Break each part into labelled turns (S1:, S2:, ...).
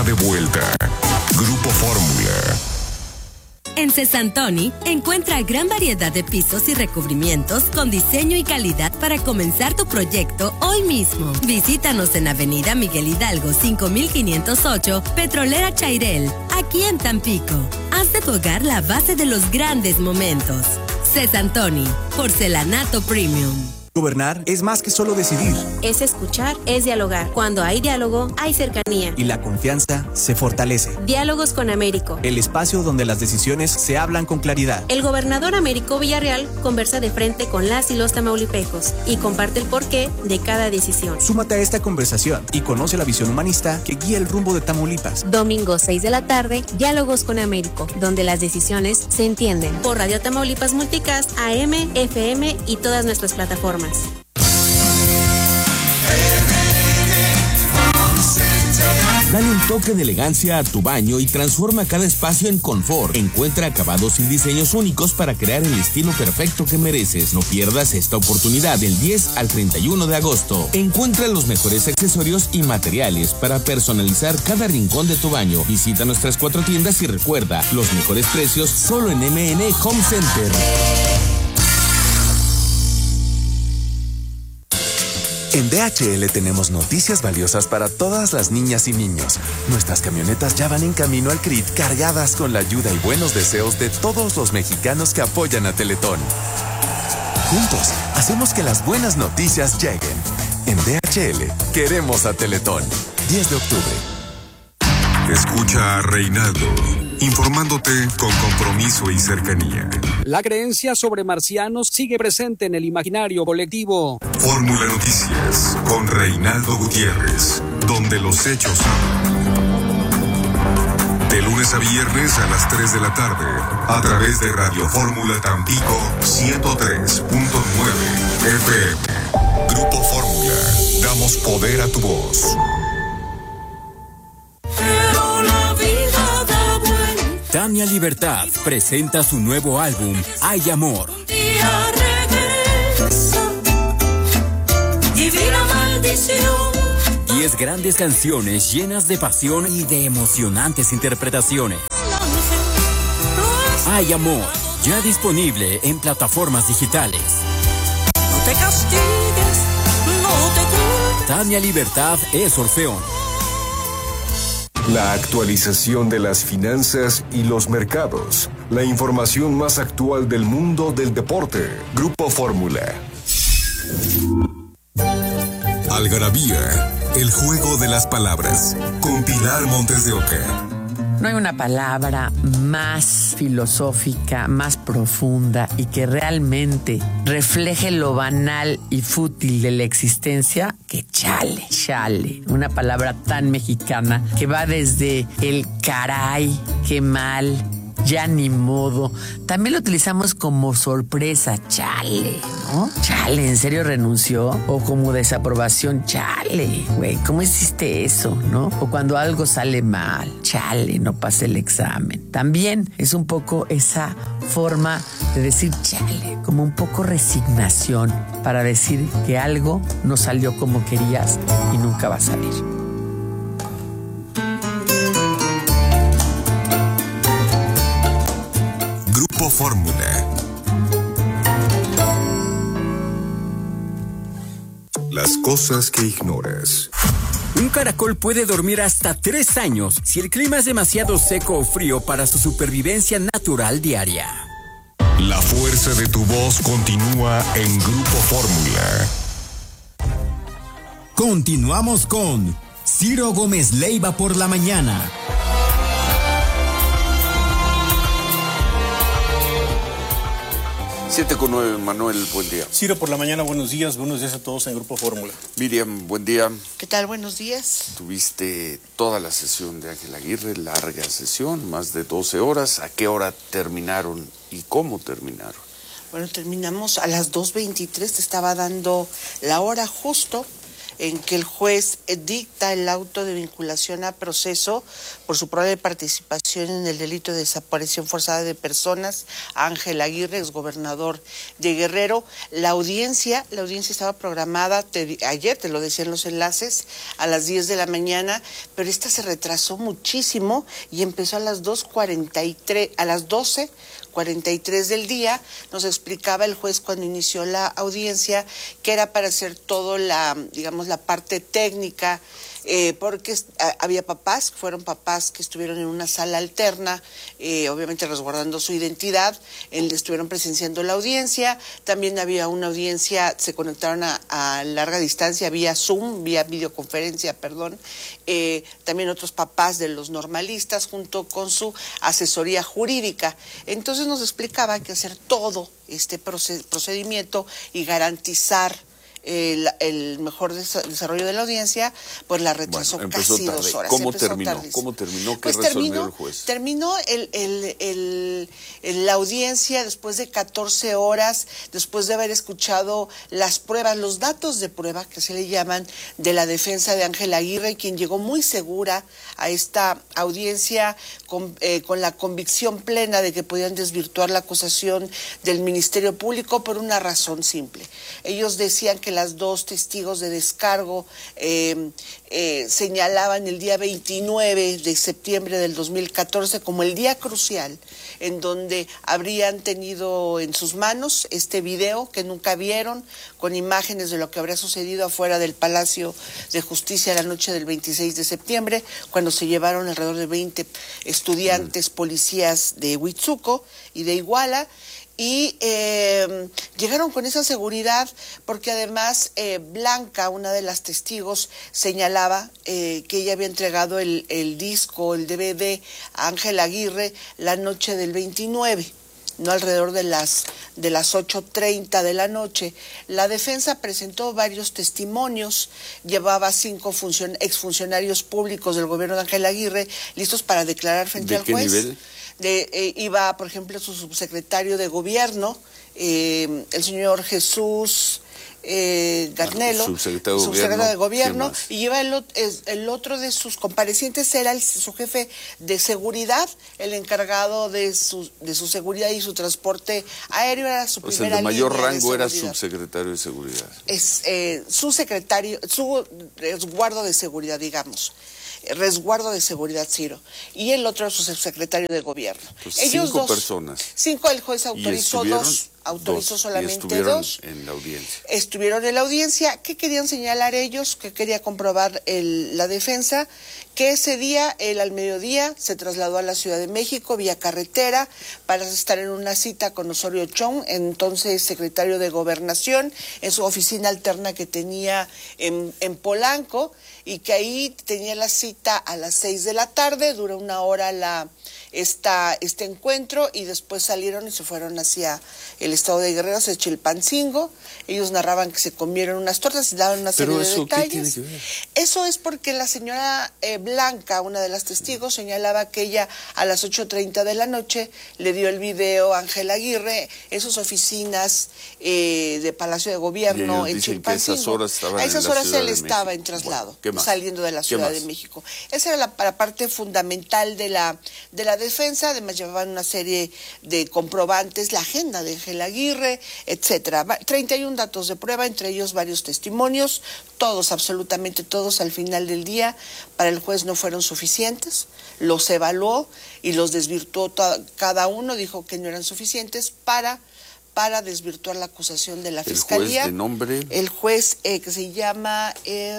S1: está de vuelta. Grupo Fórmula.
S2: En Cesantoni encuentra gran variedad de pisos y recubrimientos con diseño y calidad para comenzar tu proyecto hoy mismo. Visítanos en Avenida Miguel Hidalgo 5508, Petrolera Chairel, aquí en Tampico. Haz de tu hogar la base de los grandes momentos. Cesantoni, porcelanato premium.
S3: Gobernar es más que solo decidir.
S4: Es escuchar, es dialogar. Cuando hay diálogo, hay cercanía.
S3: Y la confianza se fortalece.
S4: Diálogos con Américo.
S3: El espacio donde las decisiones se hablan con claridad.
S4: El gobernador Américo Villarreal conversa de frente con las y los tamaulipecos y comparte el porqué de cada decisión.
S3: Súmate a esta conversación y conoce la visión humanista que guía el rumbo de Tamaulipas.
S4: Domingo 6 de la tarde, Diálogos con Américo, donde las decisiones se entienden. Por Radio Tamaulipas Multicast, AM, FM y todas nuestras plataformas.
S5: Dale un toque de elegancia a tu baño y transforma cada espacio en confort. Encuentra acabados y diseños únicos para crear el estilo perfecto que mereces. No pierdas esta oportunidad del 10 al 31 de agosto. Encuentra los mejores accesorios y materiales para personalizar cada rincón de tu baño. Visita nuestras 4 tiendas y recuerda, los mejores precios solo en MN Home Center.
S6: En DHL tenemos noticias valiosas para todas las niñas y niños. Nuestras camionetas ya van en camino al CRIT cargadas con la ayuda y buenos deseos de todos los mexicanos que apoyan a Teletón. Juntos, hacemos que las buenas noticias lleguen. En DHL, queremos a Teletón. 10 de octubre.
S1: Escucha a Reinaldo, informándote con compromiso y cercanía.
S7: La creencia sobre marcianos sigue presente en el imaginario colectivo.
S1: Fórmula Noticias con Reinaldo Gutiérrez, donde los hechos hablan. De lunes a viernes a las 3 de la tarde, a través de Radio Fórmula Tampico 103.9 FM. Grupo Fórmula, damos poder a tu voz.
S8: Tania Libertad presenta su nuevo álbum, Hay Amor.
S9: Divina maldición.
S8: 10 grandes canciones llenas de pasión y de emocionantes interpretaciones. Hay Amor, ya disponible en plataformas digitales.
S9: No te castigues, no te culpes.
S8: Tania Libertad es Orfeón.
S1: La actualización de las finanzas y los mercados. La información más actual del mundo del deporte. Grupo Fórmula. Algarabía, el juego de las palabras. Con Pilar Montes de Oca.
S10: No hay una palabra más filosófica, más profunda y que realmente refleje lo banal y fútil de la existencia que chale, chale. Una palabra tan mexicana que va desde el caray, qué mal, ya ni modo. También lo utilizamos como sorpresa, chale, ¿no? Chale, ¿en serio renunció? O como desaprobación, chale, güey, ¿cómo hiciste eso, no? O cuando algo sale mal, chale, no pasé el examen. También es un poco esa forma de decir chale, como un poco resignación para decir que algo no salió como querías y nunca va a salir.
S1: Fórmula. Las cosas que ignoras.
S8: Un caracol puede dormir hasta 3 años si el clima es demasiado seco o frío para su supervivencia natural diaria.
S1: La fuerza de tu voz continúa en Grupo Fórmula.
S11: Continuamos con Ciro Gómez Leiva por la mañana.
S12: 7:09, Manuel, buen día.
S13: Ciro, por la mañana, buenos días a todos en Grupo Fórmula.
S12: Miriam, buen día.
S14: ¿Qué tal? Buenos días.
S12: Tuviste toda la sesión de Ángel Aguirre, larga sesión, más de 12 horas. ¿A qué hora terminaron y cómo terminaron?
S14: Bueno, terminamos a las 2:23, te estaba dando la hora justo. en que el juez dicta el auto de vinculación a proceso por su probable participación en el delito de desaparición forzada de personas a Ángel Aguirre, exgobernador de Guerrero. La audiencia estaba programada, ayer te lo decían los enlaces, a las 10 de la mañana, pero esta se retrasó muchísimo y empezó a las 12:43 del día. Nos explicaba el juez cuando inició la audiencia que era para hacer todo la parte técnica, porque fueron papás que estuvieron en una sala alterna, obviamente resguardando su identidad, estuvieron presenciando la audiencia. También había una audiencia, se conectaron a larga distancia vía Zoom, vía videoconferencia, también otros papás de los normalistas junto con su asesoría jurídica. Entonces nos explicaba que hacer todo este procedimiento y garantizar el mejor desarrollo de la audiencia, pues la retrasó casi 2 horas.
S12: ¿Cómo terminó? ¿Qué resolvió el juez?
S14: Terminó la audiencia después de 14 horas, después de haber escuchado las pruebas, los datos de prueba, que se le llaman, de la defensa de Ángel Aguirre, quien llegó muy segura a esta audiencia con la convicción plena de que podían desvirtuar la acusación del Ministerio Público por una razón simple. Ellos decían que las 2 testigos de descargo señalaban el día 29 de septiembre del 2014 como el día crucial en donde habrían tenido en sus manos este video que nunca vieron, con imágenes de lo que habría sucedido afuera del Palacio de Justicia la noche del 26 de septiembre, cuando se llevaron alrededor de 20 estudiantes policías de Huitzuco y de Iguala. Y llegaron con esa seguridad porque además Blanca, una de las testigos, señalaba que ella había entregado el disco, el DVD a Ángel Aguirre la noche del 29, no alrededor de las 8:30 de la noche. La defensa presentó varios testimonios, llevaba 5 exfuncionarios públicos del gobierno de Ángel Aguirre listos para declarar frente al juez. ¿De qué nivel? Iba, por ejemplo, su subsecretario de Gobierno, el señor Jesús Garnelo, subsecretario de Gobierno, y lleva el otro de sus comparecientes era su jefe de seguridad, el encargado de su seguridad y su transporte aéreo, era su primera línea de seguridad.
S12: El de mayor rango era subsecretario de seguridad.
S14: Es su secretario, su resguardo de seguridad, digamos. Resguardo de seguridad, Ciro, y el otro es su subsecretario de Gobierno.
S12: Pues
S14: ellos
S12: 5
S14: dos
S12: personas.
S14: 5, el juez autorizó 2, autorizó solamente 2.
S12: En la audiencia.
S14: Estuvieron en la audiencia. ¿Qué querían señalar ellos? ¿Qué quería comprobar la defensa? Que ese día, al mediodía, se trasladó a la Ciudad de México vía carretera para estar en una cita con Osorio Chong, entonces secretario de Gobernación, en su oficina alterna que tenía en Polanco, y que ahí tenía la cita a las 6 de la tarde, dura 1 hora este encuentro, y después salieron y se fueron hacia el estado de Guerrero, hacia Chilpancingo. Ellos narraban que se comieron unas tortas y daban una serie de detalles. ¿Qué tiene que ver? Eso es porque la señora Blanca, una de las testigos, señalaba que ella a las 8:30 de la noche le dio el video a Ángel Aguirre en sus oficinas de Palacio de Gobierno en Chilpancingo. A esas horas él estaba en traslado, saliendo de la Ciudad de México. Esa era la parte fundamental de la defensa. Además llevaban una serie de comprobantes, la agenda de Ángel Aguirre, etcétera. 31 datos de prueba, entre ellos varios testimonios, todos, absolutamente todos, al final del día, para el juez no fueron suficientes, los evaluó y los desvirtuó cada uno, dijo que no eran suficientes para desvirtuar la acusación de la Fiscalía.
S12: ¿El juez de nombre?
S14: El juez que se llama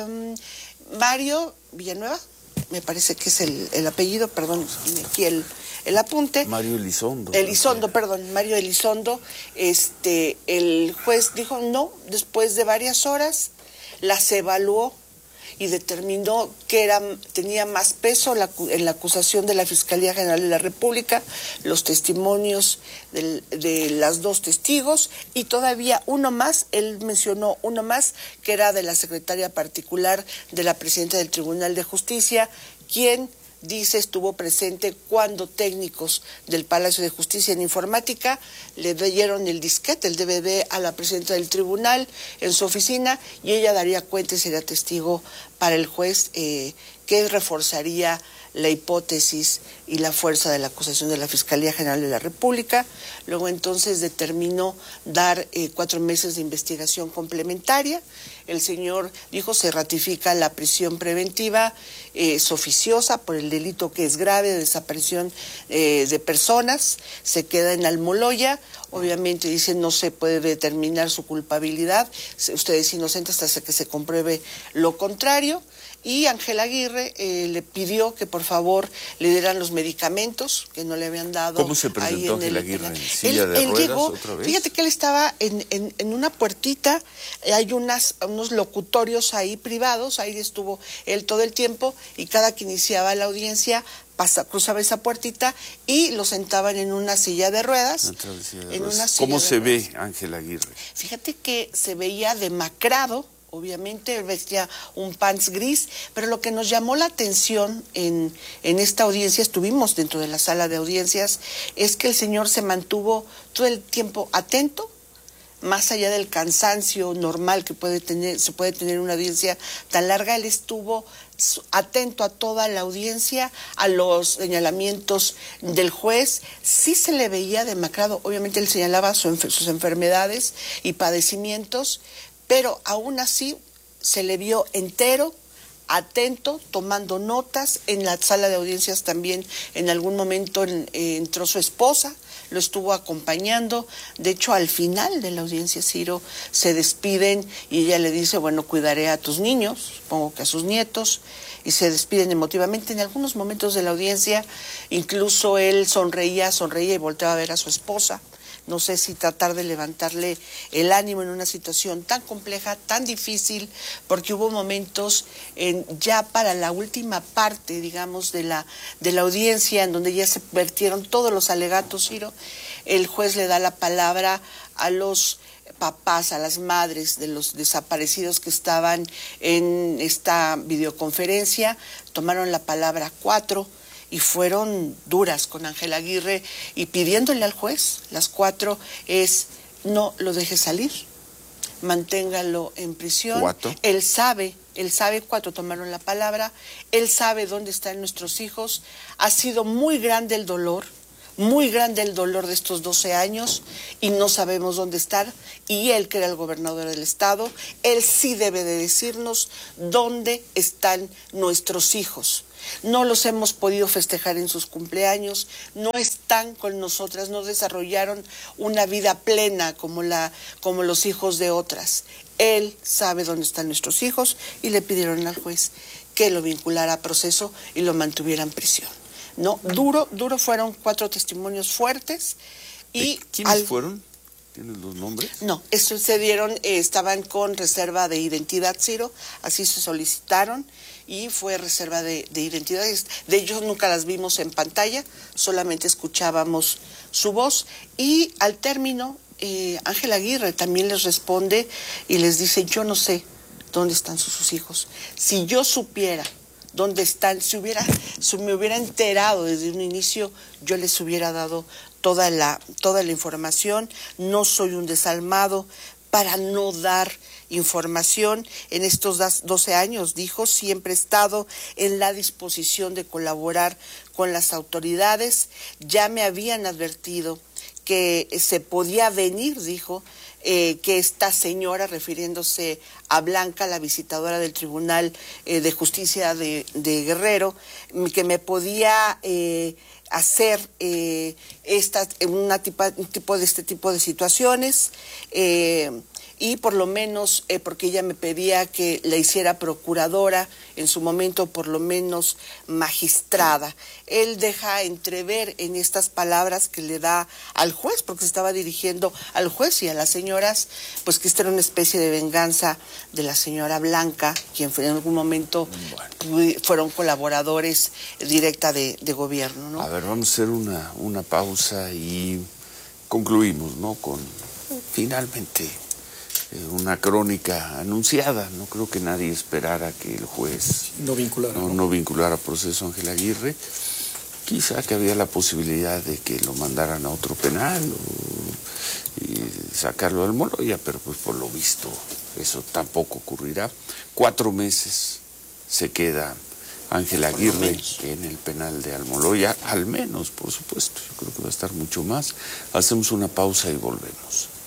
S14: Mario Villanueva, me parece que es el apellido, perdón, aquí el apunte.
S12: Mario Elizondo.
S14: Mario Elizondo. El juez dijo no, después de varias horas, las evaluó y determinó que tenía más peso en la acusación de la Fiscalía General de la República, los testimonios de las 2 testigos, y todavía uno más, él mencionó uno más, que era de la secretaria particular de la presidenta del Tribunal de Justicia, quien dice estuvo presente cuando técnicos del Palacio de Justicia en Informática le dieron el disquete, el DVD a la presidenta del tribunal en su oficina y ella daría cuenta y sería testigo para el juez que reforzaría la hipótesis y la fuerza de la acusación de la Fiscalía General de la República. Luego entonces determinó dar 4 meses de investigación complementaria. El señor dijo se ratifica la prisión preventiva, es oficiosa por el delito que es grave de desaparición de personas, se queda en Almoloya. Obviamente dice no se puede determinar su culpabilidad, usted es inocente hasta que se compruebe lo contrario. Y Ángela Aguirre le pidió que por favor le dieran los medicamentos que no le habían dado.
S12: ¿Cómo se presentó Ángela Aguirre? ¿En silla de ruedas
S14: llegó,
S12: otra vez?
S14: Fíjate que él estaba en una puertita, hay unos locutorios ahí privados, ahí estuvo él todo el tiempo y cada que iniciaba la audiencia cruzaba esa puertita y lo sentaban en una silla de ruedas.
S12: ¿Cómo se ve Ángela Aguirre?
S14: Fíjate que se veía demacrado. Obviamente él vestía un pants gris, pero lo que nos llamó la atención en esta audiencia, estuvimos dentro de la sala de audiencias, es que el señor se mantuvo todo el tiempo atento, más allá del cansancio normal que se puede tener una audiencia tan larga. Él estuvo atento a toda la audiencia, a los señalamientos del juez. Sí se le veía demacrado, obviamente él señalaba sus enfermedades y padecimientos, pero aún así se le vio entero, atento, tomando notas. En la sala de audiencias también en algún momento entró su esposa, lo estuvo acompañando. De hecho, al final de la audiencia, Ciro, se despiden y ella le dice, bueno, cuidaré a tus niños, supongo que a sus nietos, y se despiden emotivamente. En algunos momentos de la audiencia, incluso él sonreía y volteaba a ver a su esposa. No sé si tratar de levantarle el ánimo en una situación tan compleja, tan difícil, porque hubo momentos ya para la última parte, digamos, de la audiencia, en donde ya se vertieron todos los alegatos, Ciro. El juez le da la palabra a los papás, a las madres de los desaparecidos que estaban en esta videoconferencia. Tomaron la palabra 4. Y fueron duras con Ángela Aguirre y pidiéndole al juez, las 4 es, no lo deje salir, manténgalo en prisión.
S12: 4.
S14: Él sabe, 4 tomaron la palabra, él sabe dónde están nuestros hijos. Ha sido muy grande el dolor de estos 12 años y no sabemos dónde están. Y él, que era el gobernador del estado, él sí debe de decirnos dónde están nuestros hijos. No los hemos podido festejar en sus cumpleaños, no están con nosotras, no desarrollaron una vida plena como los hijos de otras. Él sabe dónde están nuestros hijos y le pidieron al juez que lo vinculara a proceso y lo mantuviera en prisión. No, duro fueron 4 testimonios fuertes. Y
S12: ¿quiénes fueron? ¿Tienes los nombres?
S14: No, estos se dieron, estaban con reserva de identidad, Ciro, así se solicitaron y fue reserva de identidades. De ellos nunca las vimos en pantalla, solamente escuchábamos su voz. Y al término, Ángela Aguirre también les responde y les dice, yo no sé dónde están sus hijos. Si yo supiera dónde están, si me hubiera enterado desde un inicio, yo les hubiera dado toda la información. No soy un desalmado para no dar información. En estos 12 años, dijo, siempre he estado en la disposición de colaborar con las autoridades. Ya me habían advertido que se podía venir, dijo, que esta señora, refiriéndose a Blanca, la visitadora del Tribunal de Justicia de Guerrero, que me podía hacer un tipo de situaciones, y por lo menos porque ella me pedía que la hiciera procuradora, en su momento por lo menos magistrada. Él deja entrever en estas palabras que le da al juez, porque se estaba dirigiendo al juez y a las señoras, pues que esta era una especie de venganza de la señora Blanca, quien en algún momento fueron colaboradores directa de gobierno, ¿no?
S12: A ver, vamos a hacer una pausa y concluimos, ¿no? Con finalmente una crónica anunciada. No creo que nadie esperara que el juez no vinculara a proceso a Ángel Aguirre. Quizá que había la posibilidad de que lo mandaran a otro penal y sacarlo del Moloya, pero pues por lo visto eso tampoco ocurrirá. 4 meses se queda Ángel Aguirre en el penal de Almoloya, al menos, por supuesto. Yo creo que va a estar mucho más. Hacemos una pausa y volvemos.